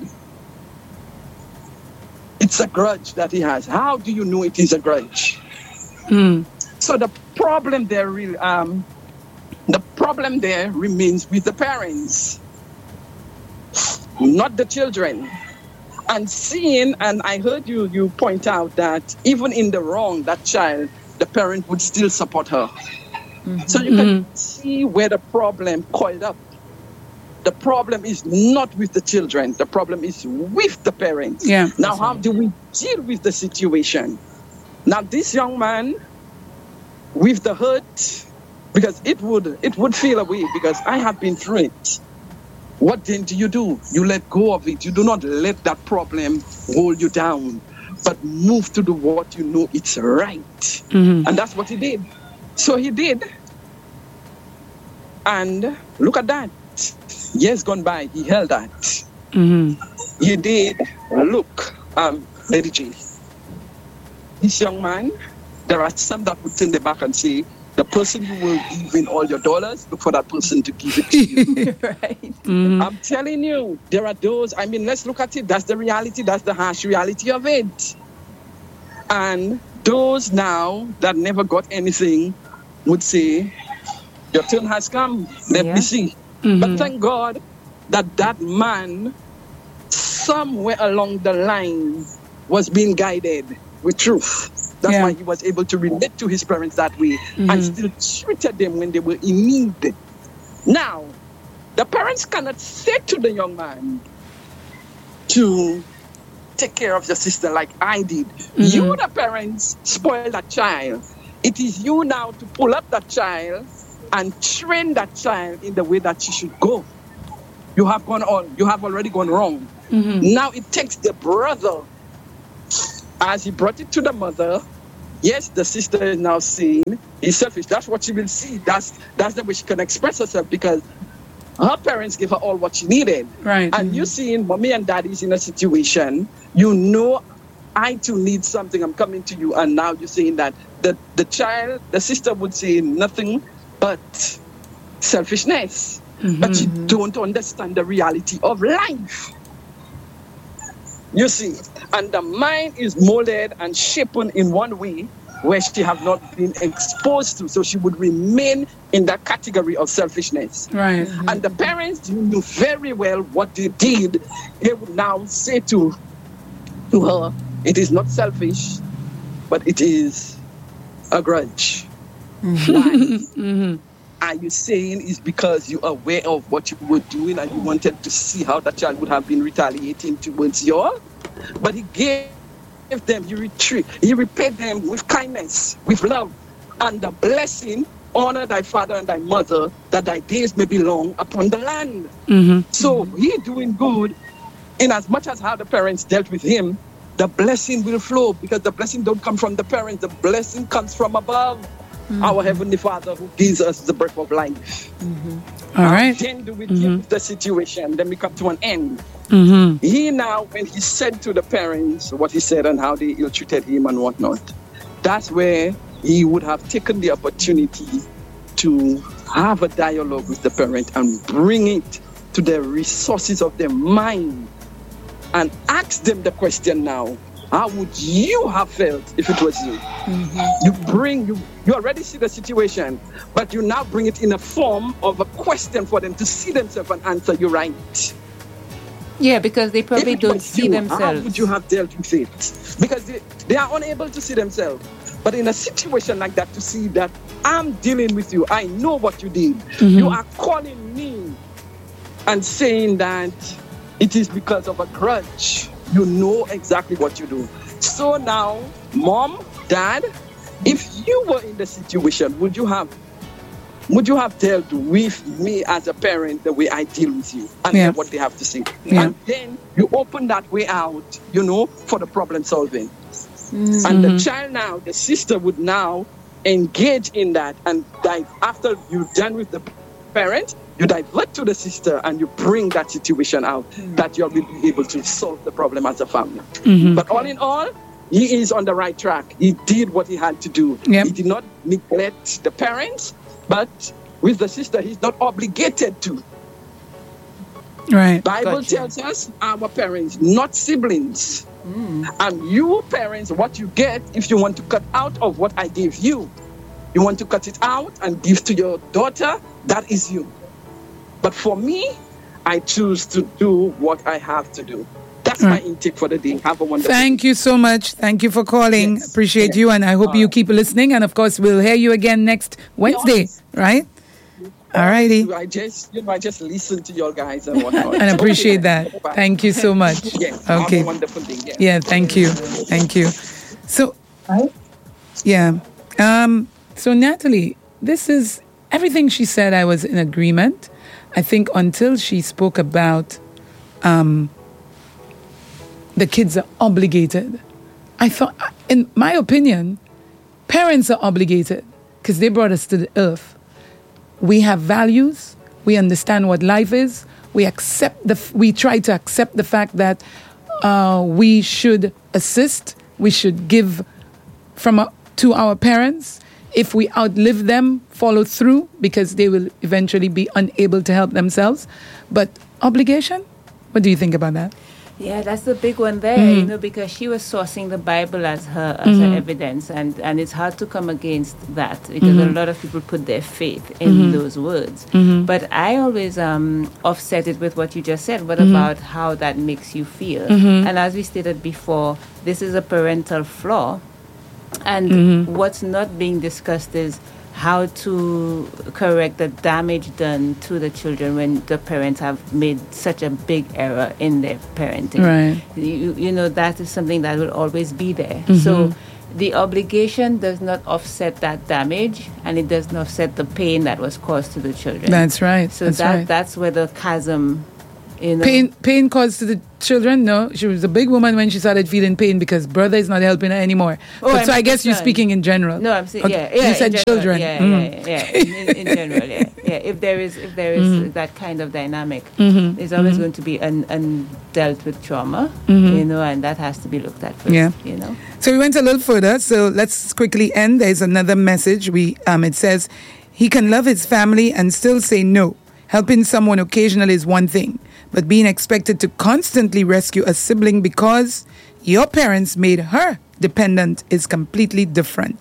It's a grudge that he has. How do you know it is a grudge? Mm. So the problem there really, um, the problem there remains with the parents, not the children. And seeing, and I heard you you point out that even in the wrong, that child, the parent would still support her. So you can see where the problem coiled up. The problem is not with the children. The problem is with the parents. Yeah. Now, how do we deal with the situation? Now, this young man, with the hurt, because it would it would feel away, because I have been through it. What then do you do? You let go of it. You do not let that problem hold you down, but move to do what you know it's right. Mm-hmm. And that's what he did. So he did. And look at that. Years gone by, he held that. Mm-hmm. He did. Look, um, Lady G, this young man, there are some that would turn their back and say, the person who will give in all your dollars, look for that person to give it to you. Right. Mm-hmm. I'm telling you, there are those, I mean, let's look at it. That's the reality. That's the harsh reality of it. And those now that never got anything would say, your turn has come. Let Yeah. me see. Mm-hmm. But thank God that that man, somewhere along the line, was being guided with truth. That's Yeah. why he was able to relate to his parents that way and Mhm. still treated them when they were in need. Now, the parents cannot say to the young man to take care of your sister like I did. Mm-hmm. You, the parents, spoil that child. It is you now to pull up that child and train that child in the way that she should go. You have gone on. You have already gone wrong. Mm-hmm. Now it takes the brother, as he brought it to the mother. Yes, the sister is now saying he's selfish. That's what she will see. That's that's the way she can express herself, because her parents gave her all what she needed. Right. And mm-hmm. you seeing mommy and daddy's in a situation, you know, I too need something. I'm coming to you. And now you're saying that the, the child, the sister would say nothing but selfishness. Mm-hmm. But you don't understand the reality of life. You see, and the mind is molded and shaped in one way where she have not been exposed to, so she would remain in that category of selfishness. Right. Mm-hmm. And the parents who knew very well what they did, they would now say to, to her, it is not selfish, but it is a grudge. Mm-hmm. Why? Mm-hmm. Are you saying it's because you're aware of what you were doing and you wanted to see how that child would have been retaliating towards you all? But he gave them, he, retreat, he repaid them with kindness, with love, and the blessing, honor thy father and thy mother, that thy days may be long upon the land. Mm-hmm. So he doing good, in as much as how the parents dealt with him, the blessing will flow, because the blessing don't come from the parents, the blessing comes from above. Mm-hmm. Our Heavenly Father who gives us the breath of life. Mm-hmm. All right. Then do we mm-hmm. deal with the situation? Then we come to an end. Mm-hmm. He now, when he said to the parents what he said and how they ill-treated him and whatnot, that's where he would have taken the opportunity to have a dialogue with the parent and bring it to the resources of their mind and ask them the question now. How would you have felt if it was you? Mm-hmm. You bring, you, you already see the situation, but you now bring it in a form of a question for them to see themselves and answer you right. Yeah, because they probably if don't see you, themselves. How would you have dealt with it? Because they, they are unable to see themselves. But in a situation like that, to see that I'm dealing with you, I know what you did. Mm-hmm. You are calling me and saying that it is because of a grudge. You know exactly what you do. So now, mom, dad, if you were in the situation, would you have would you have dealt with me as a parent the way I deal with you? And yeah. then what they have to say. Yeah. And then you open that way out, you know, for the problem solving. Mm-hmm. And the child now, the sister would now engage in that. And dive, after you're done with the parent, you divert to the sister and you bring that situation out mm-hmm. that you'll be able to solve the problem as a family. Mm-hmm. But all in all, he is on the right track. He did what he had to do. Yep. He did not neglect the parents, but with the sister, he's not obligated to. Right. Bible Gotcha. tells us our parents, not siblings. Mm. And you parents, what you get if you want to cut out of what I gave you. You want to cut it out and give to your daughter, that is you. But for me, I choose to do what I have to do. That's right. my intake for the day. Have a wonderful Thank day. you so much. Thank you for calling. Yes. Appreciate Yes. you. And I hope All you right. keep listening. And of course, we'll hear you again next Wednesday, Yes. right? All righty. I just, you know, I just listen to your guys and whatnot. And appreciate Okay. that. Thank you so much. Yes. Okay. Have a wonderful day. Yes. Yeah, thank you. Thank you. So, yeah. Um, so, Natalie, this is everything she said, I was in agreement. I think until she spoke about um, the kids are obligated. I thought, in my opinion, parents are obligated because they brought us to the earth. We have values. We understand what life is. We accept the. We try to accept the fact that uh, we should assist. We should give from uh, to our parents. If we outlive them, follow through because they will eventually be unable to help themselves. But obligation? What do you think about that? Yeah, that's the big one there, Mm-hmm. you know, because she was sourcing the Bible as her as Mm-hmm. her evidence, and, and it's hard to come against that because Mm-hmm. a lot of people put their faith in Mm-hmm. those words. Mm-hmm. But I always um, offset it with what you just said. What Mm-hmm. about how that makes you feel? Mm-hmm. And as we stated before, this is a parental flaw. And Mm-hmm. what's not being discussed is how to correct the damage done to the children when the parents have made such a big error in their parenting. Right. You, you know, that is something that will always be there. Mm-hmm. So the obligation does not offset that damage, and it does not offset the pain that was caused to the children. That's right. So That's that right. that's where the chasm, you know. Pain, pain caused to the children. No, she was a big woman when she started feeling pain because brother is not helping her anymore. Oh, But I'm so I guess you're concerned. speaking in general. No, I'm saying Okay, yeah, yeah. You in said general, children. Yeah, Mm. yeah, yeah. In, in general, yeah, yeah. If there is, if there is Mm-hmm. that kind of dynamic, Mhm, there's always mhm. going to be an undealt with trauma, Mhm. you know, and that has to be looked at first. Yeah. You know. So we went a little further. So let's quickly end. There's another message. We um, it says he can love his family and still say no. Helping someone occasionally is one thing, but being expected to constantly rescue a sibling because your parents made her dependent is completely different.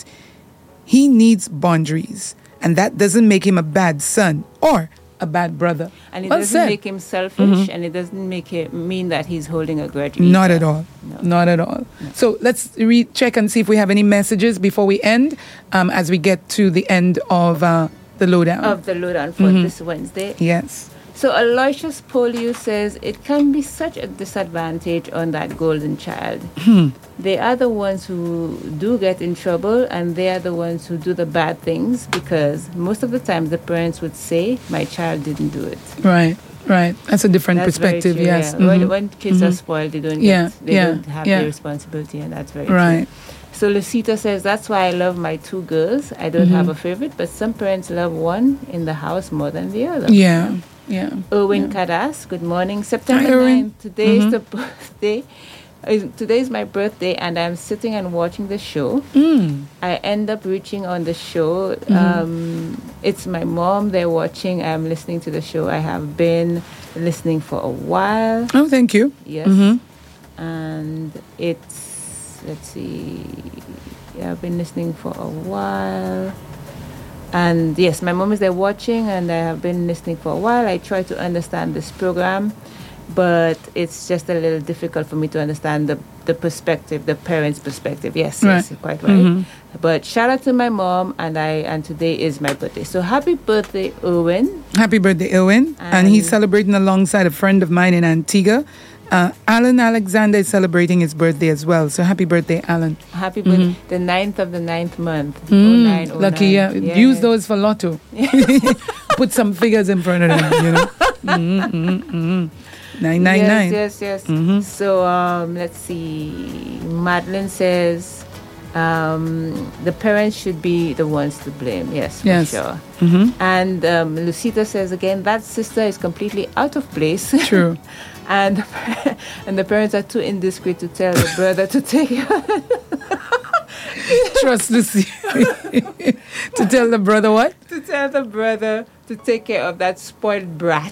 He needs boundaries, and that doesn't make him a bad son or a bad brother. And it Well doesn't said. make him selfish, Mhm. and it doesn't make it mean that he's holding a grudge. Not either. at all. No. Not at all. So let's recheck and see if we have any messages before we end, um, as we get to the end of uh, the lowdown. Of the lowdown for Mhm. this Wednesday. Yes. So Aloysius Polio says it can be such a disadvantage on that golden child. Hmm. They are the ones who do get in trouble, and they are the ones who do the bad things, because most of the time the parents would say, my child didn't do it. Right. Right. That's a different That's very perspective. true, Yes. yeah. When, Mhm. when kids are Mhm. spoiled, they don't Yeah, get, they yeah, don't have yeah. the responsibility, and that's very Right. true. So Lucita says, that's why I love my two girls. I don't have Mhm. a favorite, but some parents love one in the house more than the other. Yeah. Yeah. Owen Kadas, good morning. September Hi, Owen. ninth, today is Mhm. the birthday. is- Today is my birthday, and I'm sitting and watching the show. Mm. I end up reaching on the show. Mhm. Um, it's my mom. They're watching. I'm listening to the show. I have been listening for a while. Oh, thank you. Yes. Mhm. And it's, let's see, yeah, I've been listening for a while. And yes, my mom is there watching, and I have been listening for a while. I try to understand this program, but it's just a little difficult for me to understand the, the perspective, the parents' perspective. Yes, yes, Right. quite right. Mhm. But shout out to my mom, and I and today is my birthday. So happy birthday, Owen. Happy birthday, Owen. And, he's And- celebrating alongside a friend of mine in Antigua. Uh, Alan Alexander is celebrating his birthday as well. So happy birthday, Alan. Happy birthday, the ninth of the ninth month. Mm, oh nine, oh lucky, yeah. nine. Use those for lotto. Put some figures in front of them, you know. Mm, mm, mm. nine nine nine. Yes, yes, yes. Mhm. So um, let's see. Madeline says um, the parents should be the ones to blame. Yes, for Yes. sure. Mhm. And um, Lucita says again that sister is completely out of place. True. and and the parents are too indiscreet to tell the brother to take Trust Lucy. To tell the brother what? to tell the brother to take care of that spoiled brat.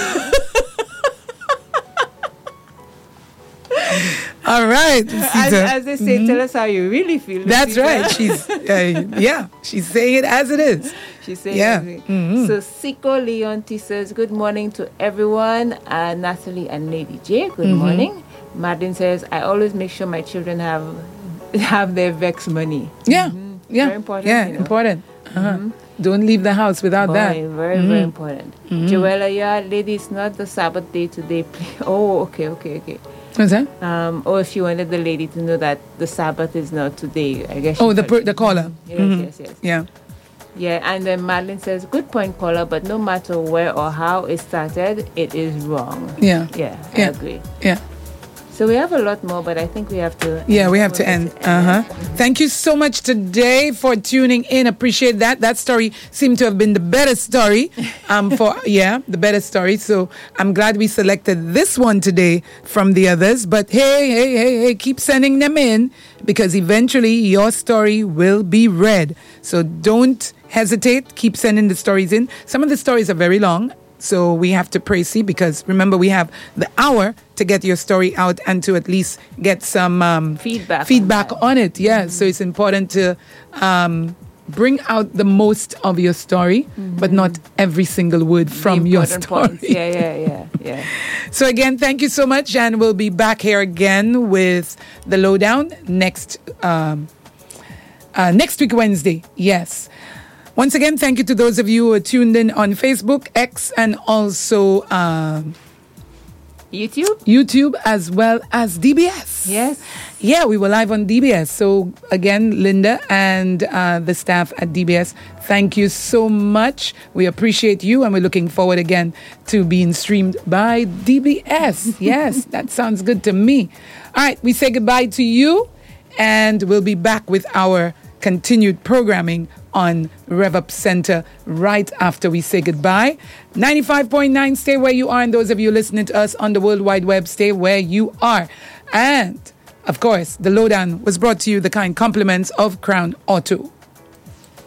All right. as, Lucita. as they say, Mhm. tell us how you really feel. That's Lucita. right. She's, uh, yeah, she's saying it as it is. She's saying Yeah. everything. Mhm. So Siko Leonti says, good morning to everyone. Uh, Natalie and Lady J, good Mhm. morning. Madeline says, I always make sure my children have have their Vex money. Yeah. Mhm. Yeah. Very important. Yeah, you know. important. Uh-huh. Mhm. Don't leave the house without Boy, that. very, Mhm. very important. Mhm. Joella, yeah, lady, it's not the Sabbath day today. Please. Oh, okay, okay, okay. What's that? Um, or if she wanted the lady to know that the Sabbath is not today, I guess. Oh, she the thought- per- the caller. Yes, Mhm. yes, yes. Yeah. Yeah, and then Madeline says, good point, caller, but no matter where or how it started, it is wrong. Yeah. Yeah, I Yeah. agree. Yeah. So we have a lot more, but I think we have to. Yeah, we have to we'll end. have to Uh huh. it. Thank you so much today for tuning in. Appreciate that. That story seemed to have been the better story. Um, for yeah, the better story. So I'm glad we selected this one today from the others. But hey, hey, hey, hey, keep sending them in because eventually your story will be read. So don't hesitate. Keep sending the stories in. Some of the stories are very long. So we have to praise you because remember we have the hour to get your story out and to at least get some um, Feedback on feedback that. on it. Yeah. So it's important to um, bring out the most of your story, but not every single word from The your important story. points. Yeah, yeah, yeah, yeah. So again, thank you so much, and we'll be back here again with the lowdown next um, uh, next week, Wednesday. Yes. Once again, thank you to those of you who are tuned in on Facebook, X, and also uh, YouTube. YouTube, as well as D B S. Yes. Yeah, we were live on D B S. So again, Linda and uh, the staff at D B S, thank you so much. We appreciate you, and we're looking forward again to being streamed by D B S. Yes, that sounds good to me. All right, we say goodbye to you, and we'll be back with our continued programming on Rev Up Center right after we say goodbye. ninety-five point nine, stay where you are. And those of you listening to us on the World Wide Web, stay where you are. And, of course, the lowdown was brought to you the kind compliments of Crown Auto.